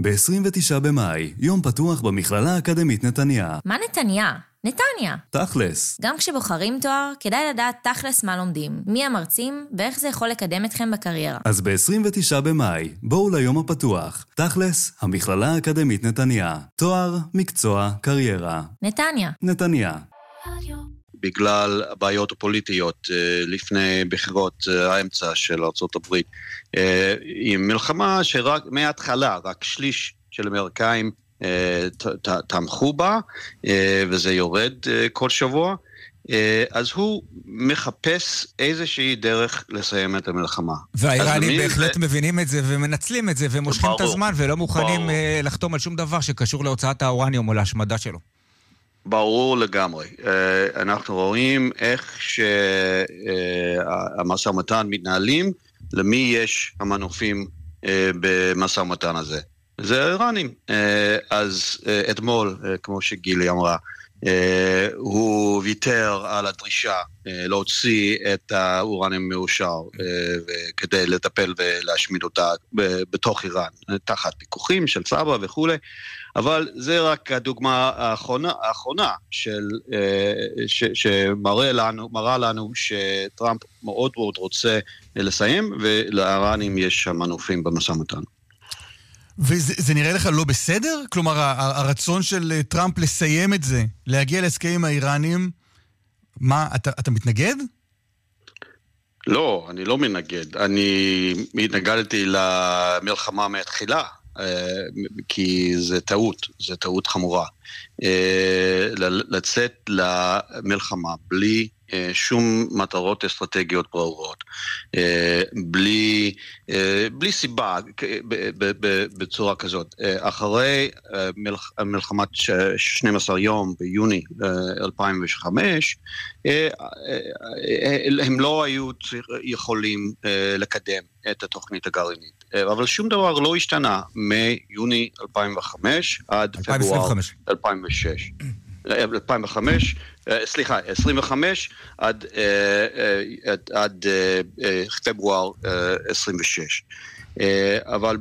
ב-29 במאי, יום פתוח במכללה האקדמית נתניה. מה נתניה? נתניה. תכלס. גם כשבוחרים תואר, כדאי לדעת תכלס מה לומדים, מי המרצים ואיך זה יכול לקדם אתכם בקריירה. אז ב-29 במאי, בואו ליום הפתוח. תכלס, המכללה האקדמית נתניה. תואר, מקצוע, קריירה. נתניה. נתניה. בגלל הבעיות הפוליטיות לפני בחירות האמצע של ארצות הברית. היא מלחמה שרק מההתחלה, רק שליש של אמריקאים תמכו בה, וזה יורד כל שבוע. אז הוא מחפש איזושהי דרך לסיים את המלחמה. והאיראנים בהחלט מבינים את זה ומנצלים את זה ומושכים את הזמן ולא מוכנים לחתום על שום דבר שקשור להוצאת האורניום או להשמדה שלו. ברור לגמרי. אנחנו רואים איך שהמשא ומתן מתנהלים, למי יש המנופים במשא ומתן הזה. זה האיראנים. אז אתמול, כמו שגילי אמרה, הוא ויתר על הדרישה להוציא את האורניום מאושר כדי לטפל ולהשמיד אותה בתוך איראן, תחת פיקוחים של סבא וכו'. אבל זה רק הדוגמה האחרונה שמראה לנו שטראמפ מאוד מאוד רוצה לסיים, ולאיראנים יש מנופים במשא ומתן. וזה נראה לך לא בסדר? כלומר, הרצון של טראמפ לסיים את זה, להגיע להסכם עם האיראנים, מה, אתה מתנגד? לא, אני לא מתנגד. אני התנגדתי למלחמה מהתחילה, כי זה טעות חמורה. לצאת למלחמה בלי שום מטרות אסטרטגיות ברורות, בלי סיבה בצורה כזאת. אחרי מלחמת 12 יום ביוני 2005, הם לא היו יכולים לקדם את התוכנית הגרעינית. אבל שום דבר לא השתנה מיוני 2005 עד פברואר 2006. 25 עד פברואר 26. אבל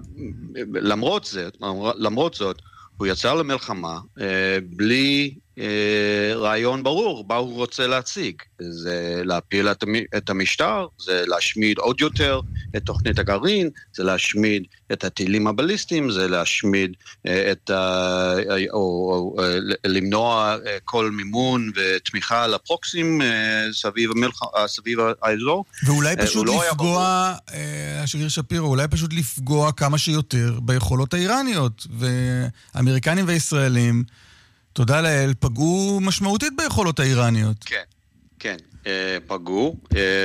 למרות זאת, הוא יצא למלחמה בלי רעיון ברור, מה הוא רוצה להציג. זה להפיל את המשטר, זה להשמיד עוד יותר את תוכנית הגרעין, זה להשמיד את הטילים הבליסטיים, זה להשמיד או למנוע כל מימון ותמיכה לפרוקסים סביב האזור. ואולי פשוט לפגוע, השגריר שפירו, אולי פשוט לפגוע כמה שיותר ביכולות האיראניות, והאמריקנים והישראלים, תודה לאל, פגעו משמעותית ביכולות האיראניות. כן, כן, פגעו,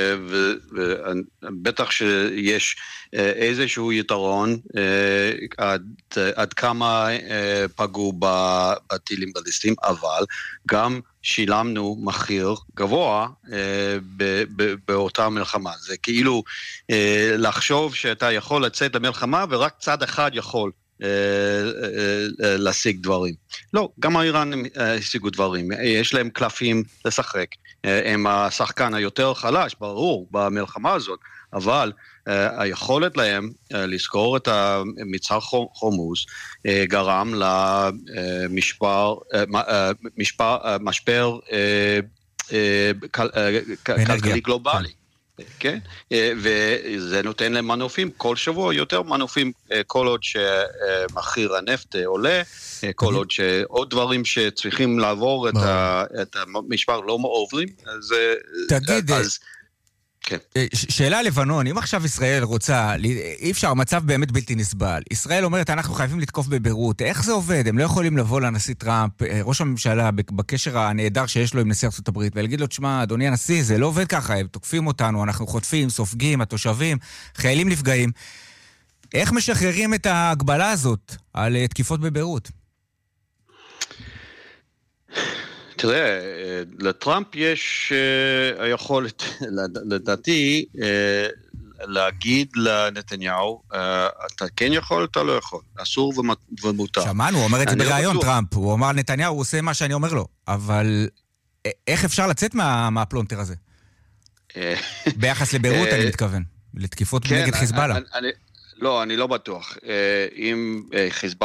ובטח שיש איזשהו יתרון עד כמה פגעו בטילים בליסטיים, אבל גם שילמנו מחיר גבוה באותה מלחמה. זה כאילו לחשוב שאתה יכול לצאת למלחמה ורק צד אחד יכול להשיג דברים. לא, גם האיראנים השיגו דברים. יש להם קלפים לשחק. הם השחקן היותר חלש, ברור, במלחמה הזאת, אבל היכולת להם לזכור את המצר חומוס גרם למשבר כלכלי גלובלי. כן? וזה נותן להם מנופים כל שבוע, יותר מנופים כל עוד שמחיר הנפט עולה, כל עוד שעוד דברים שצריכים לעבור את המשבר לא עוברים. תגיד, שאלה לבנון, אם עכשיו ישראל רוצה, אי אפשר, המצב באמת בלתי נסבל. ישראל אומרת, אנחנו חייבים לתקוף בביירות. איך זה עובד? הם לא יכולים לבוא לנשיא טראמפ, ראש הממשלה, בקשר הנהדר שיש לו עם נשיא ארצות הברית, ולהגיד לו, תשמע, אדוני הנשיא, זה לא עובד ככה, הם תוקפים אותנו, אנחנו חוטפים, סופגים, התושבים, חיילים נפגעים. איך משחררים את ההגבלה הזאת על תקיפות בביירות? תראה, לטראמפ יש היכולת, לדעתי, להגיד לנתניהו, אתה כן יכול, אתה לא יכול, אסור ומותר. שמענו, הוא אומר את זה בראיון טראמפ, הוא אומר לנתניהו, הוא עושה מה שאני אומר לו, אבל איך אפשר לצאת מהפלונטר הזה? ביחס לביירות אני מתכוון, לתקיפות נגד חיזבאללה. לא, אני לא בטוח. אם חיזבאללה